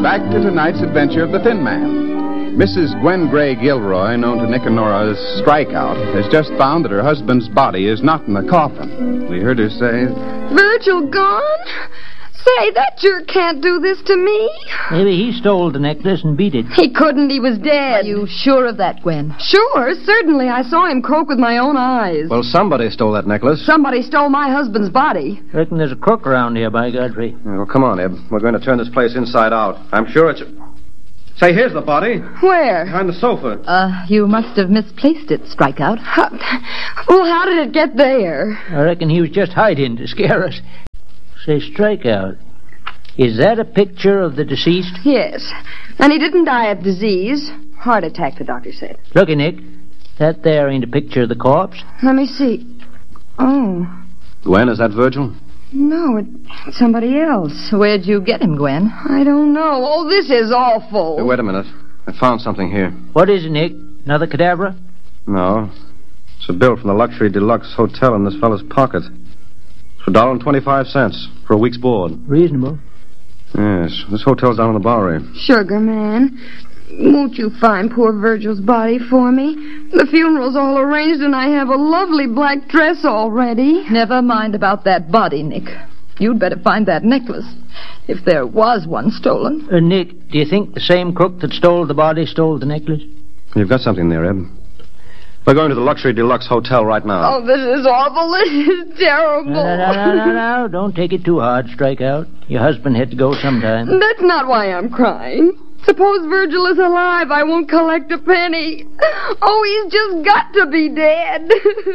back to tonight's adventure of the Thin Man. Mrs. Gwen Gray Gilroy, known to Nick and Nora as Strikeout, has just found that her husband's body is not in the coffin. We heard her say, Virgil gone? Say, that jerk can't do this to me. Maybe he stole the necklace and beat it. He couldn't. He was dead. Are you sure of that, Gwen? Sure, certainly. I saw him croak with my own eyes. Well, somebody stole that necklace. Somebody stole my husband's body. Reckon there's a crook around here, by Godfrey. Well, come on, Eb. We're going to turn this place inside out. I'm sure it's... Say, here's the body. Where? Behind the sofa. You must have misplaced it, Strikeout. Well, how did it get there? I reckon he was just hiding to scare us. Say, Strikeout, is that a picture of the deceased? Yes. And he didn't die of disease. Heart attack, the doctor said. Looky, Nick. That there ain't a picture of the corpse. Let me see. Oh. Gwen, is that Virgil? No, it's somebody else. Where'd you get him, Gwen? I don't know. Oh, this is awful. Hey, wait a minute. I found something here. What is it, Nick? Another cadaver? No. It's a bill from the Luxury Deluxe Hotel in this fellow's pocket. For $1.25 for a week's board. Reasonable. Yes, this hotel's down on the Bowery. Sugar man, won't you find poor Virgil's body for me? The funeral's all arranged and I have a lovely black dress already. Never mind about that body, Nick. You'd better find that necklace, if there was one stolen. Nick, do you think the same crook that stole the body stole the necklace? You've got something there, Eb. We're going to the Luxury Deluxe Hotel right now. Oh, this is awful. This is terrible. No. Don't take it too hard, Strikeout. Your husband had to go sometime. That's not why I'm crying. Suppose Virgil is alive. I won't collect a penny. Oh, he's just got to be dead.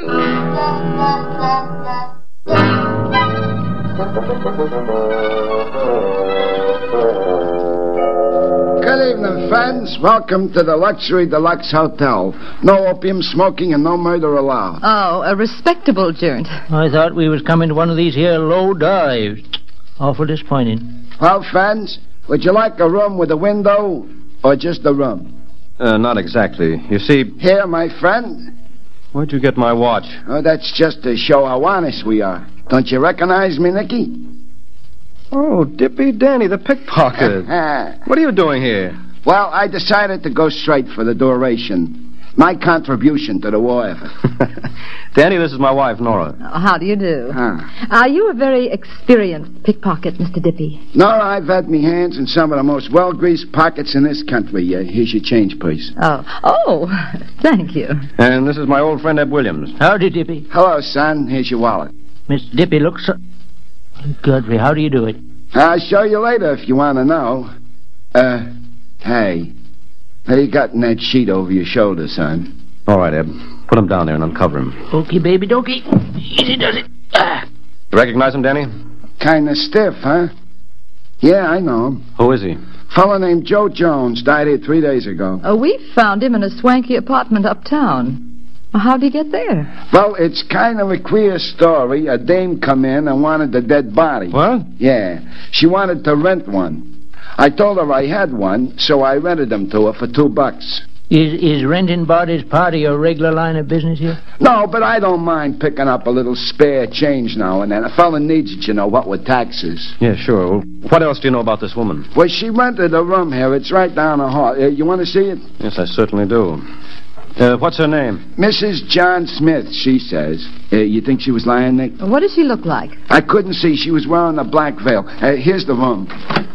Good evening, friends. Welcome to the Luxury Deluxe Hotel. No opium smoking and no murder allowed. Oh, a respectable joint. I thought we was coming to one of these here low dives. Awful disappointing. Well, friends, would you like a room with a window or just a room? Not exactly. You see... Here, my friend. Where'd you get my watch? Oh, that's just to show how honest we are. Don't you recognize me, Nicky? Oh, Dippy Danny, the pickpocket. What are you doing here? Well, I decided to go straight for the duration. My contribution to the war effort. Danny, this is my wife, Nora. Oh, how do you do? Are you a very experienced pickpocket, Mr. Dippy? Nora, I've had me hands in some of the most well-greased pockets in this country. Here's your change, please. Oh, thank you. And this is my old friend, Eb Williams. Howdy, Dippy. Hello, son. Here's your wallet. Mr. Dippy looks so... Godfrey, how do you do it? I'll show you later if you want to know. Hey. What you got in that sheet over your shoulder, son? All right, Eb. Put him down there and uncover him. Okey, baby, dokey. Easy does it. You recognize him, Danny? Kind of stiff, huh? Yeah, I know him. Who is he? Fellow named Joe Jones. Died here 3 days ago. We found him in a swanky apartment uptown. How'd he get there? Well, it's kind of a queer story. A dame come in and wanted a dead body. What? Yeah. She wanted to rent one. I told her I had one, so I rented them to her for $2. Is renting bodies part of your regular line of business here? No, but I don't mind picking up a little spare change now and then. A fella needs it, you know, what with taxes. Yeah, sure. What else do you know about this woman? Well, she rented a room here. It's right down the hall. You want to see it? Yes, I certainly do. What's her name? Mrs. John Smith, she says. You think she was lying, Nick? What does she look like? I couldn't see. She was wearing a black veil. Here's the room.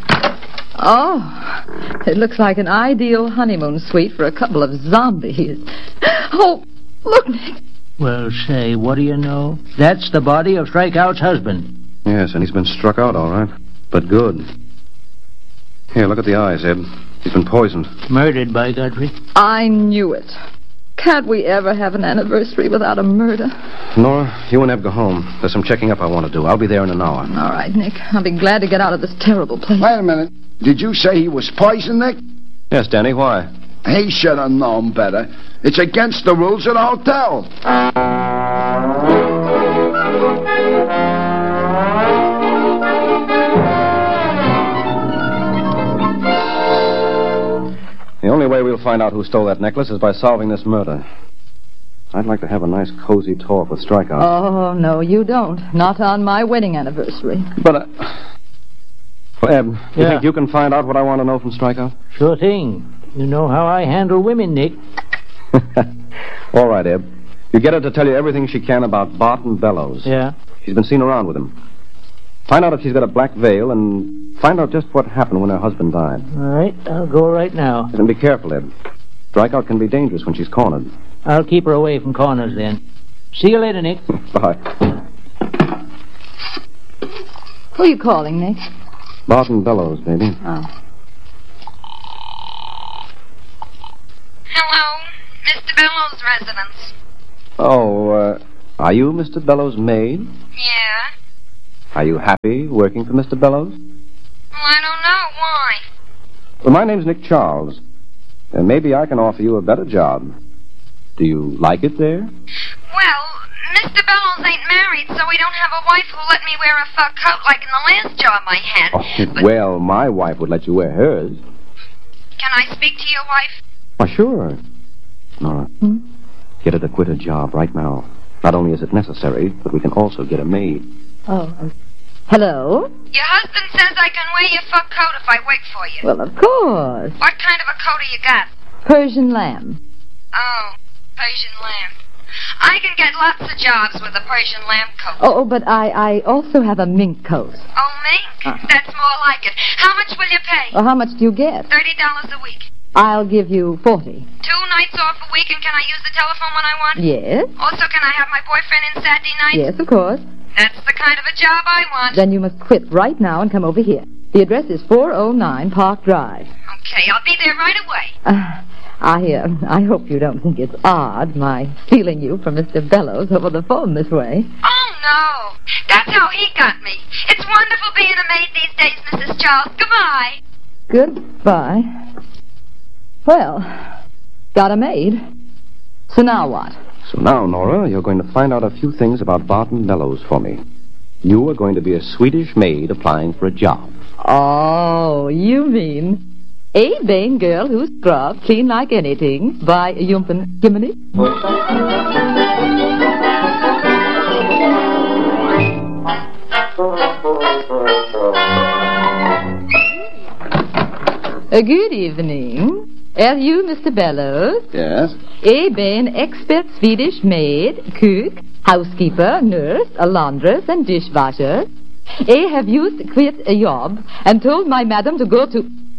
Oh, it looks like an ideal honeymoon suite for a couple of zombies. Oh, look, Nick. Well, say, what do you know? That's the body of Strikeout's husband. Yes, and he's been struck out, all right. But good. Here, look at the eyes, Eb. He's been poisoned. Murdered, by Godfrey. I knew it. Can't we ever have an anniversary without a murder? Nora, you and Eb go home. There's some checking up I want to do. I'll be there in an hour. All right, Nick. I'll be glad to get out of this terrible place. Wait a minute. Did you say he was poisoned, Nick? Yes, Danny, why? He should have known better. It's against the rules of the hotel. The only way we'll find out who stole that necklace is by solving this murder. I'd like to have a nice, cozy talk with Strikeout. Oh, no, you don't. Not on my wedding anniversary. But Well, Eb, you Yeah. think you can find out what I want to know from Strikeout? Sure thing. You know how I handle women, Nick. All right, Eb. You get her to tell you everything she can about Barton Bellows. Yeah? She's been seen around with him. Find out if she's got a black veil and find out just what happened when her husband died. All right, I'll go right now. And be careful, Eb. Strikeout can be dangerous when she's cornered. I'll keep her away from corners then. See you later, Nick. Bye. Who are you calling, Nick? Barton Bellows, baby. Oh. Hello, Mr. Bellows' residence. Oh, are you Mr. Bellows' maid? Yeah? Are you happy working for Mr. Bellows? Well, I don't know. Why? Well, my name's Nick Charles. And maybe I can offer you a better job. Do you like it there? Well, Mr. Bellows ain't married, so we don't have a wife who'll let me wear a fur coat like in the last job I had. Oh, well, my wife would let you wear hers. Can I speak to your wife? Why, sure. Nora, get her to quit her job right now. Not only is it necessary, but we can also get a maid. Oh. Hello? Your husband says I can wear your fur coat if I wait for you. Well, of course. What kind of a coat do you got? Persian lamb. Oh, Persian lamb. I can get lots of jobs with a Persian lamb coat. Oh, but I also have a mink coat. Oh, mink? That's more like it. How much will you pay? Well, how much do you get? $30 a week. I'll give you 40. 2 nights off a week, and can I use the telephone when I want? Yes? Also, can I have my boyfriend in Saturday night? Yes, of course. That's the kind of a job I want. Then you must quit right now and come over here. The address is 409 Park Drive. Okay, I'll be there right away. I hope you don't think it's odd, my stealing you from Mr. Bellows over the phone this way. Oh, no. That's how he got me. It's wonderful being a maid these days, Mrs. Charles. Goodbye. Goodbye. Well, got a maid. So now what? So now, Nora, you're going to find out a few things about Barton Bellows for me. You are going to be a Swedish maid applying for a job. Oh, you mean a vain girl who's scrubbed clean like anything by Jumpen Jiminy? Good evening. Are you Mr. Bellows? Yes? An expert Swedish maid, cook, housekeeper, nurse, a laundress, and dishwasher. Have you quit a job and told my madam to go to...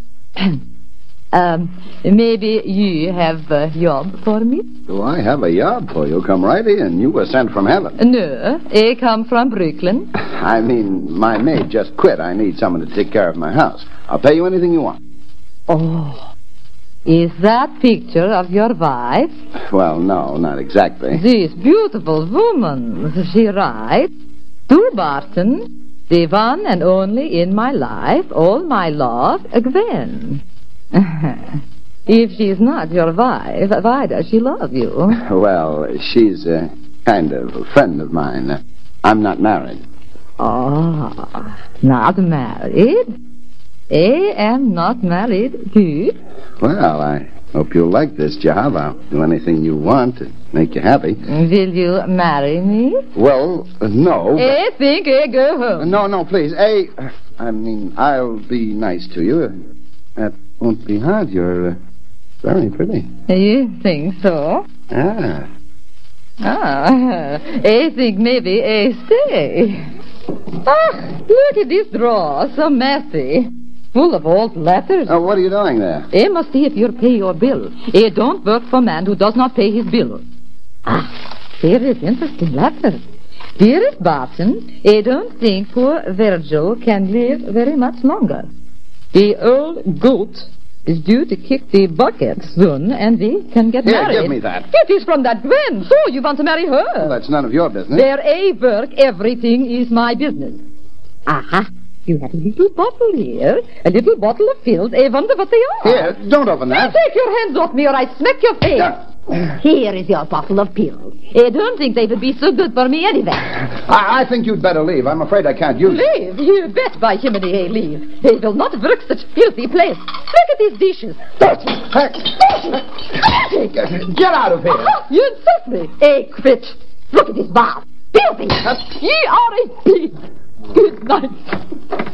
maybe you have a job for me? Do I have a job for you? Come right in. You were sent from heaven. No, I come from Brooklyn. I mean, my maid just quit. I need someone to take care of my house. I'll pay you anything you want. Oh, is that picture of your wife? Well, no, not exactly. This beautiful woman, she writes, to Barton, the one and only in my life, all my love, Gwen. If she's not your wife, why does she love you? Well, she's kind of a friend of mine. I'm not married. Oh, not married? I am not married, too. Well, I hope you'll like this job. I'll do anything you want to make you happy. Will you marry me? Well, no. I think I go home. No, please. I'll be nice to you. That won't be hard. You're very pretty. You think so? Ah. I think maybe I stay. Look at this drawer, so messy. Full of old letters. Oh, what are you doing there? I must see if you pay your bill. I don't work for a man who does not pay his bill. Here is interesting letter. Dearest Barton, I don't think poor Virgil can live very much longer. The old goat is due to kick the bucket soon, and we can get Here, married. give me that. It is from that Gwen. So you want to marry her? Well, that's none of your business. Where I work, everything is my business. Aha. You have a little bottle here, a little bottle of pills. I wonder what they are. Here, don't open that. Take your hands off me or I smack your face. Here is your bottle of pills. I don't think they would be so good for me anyway. I think you'd better leave. I'm afraid I can't use it. Leave? You bet by Jiminy I leave. They will not work such filthy place. Look at these dishes. Dirty. Dirty. Get out of here. You insult me. I quit. Look at this bath. Filthy. You are a pig. Good night.